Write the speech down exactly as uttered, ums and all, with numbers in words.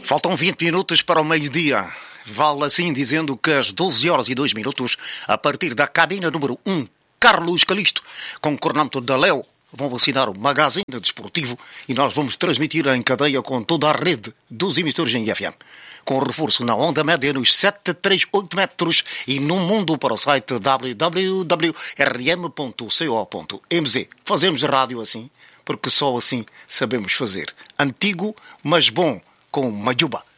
Faltam vinte minutos para o meio-dia. Vale assim dizendo que às doze horas e dois minutos, a partir da cabina número um, Carlos Calisto, com o coordenador da Léo, vão assinar o magazine desportivo e nós vamos transmitir em cadeia com toda a rede dos emissores em F M. Com reforço na onda média nos setecentos e trinta e oito metros e no mundo para o site w w w ponto r m ponto co ponto m z. Fazemos rádio assim, porque só assim sabemos fazer. Antigo, mas bom, com Majuba.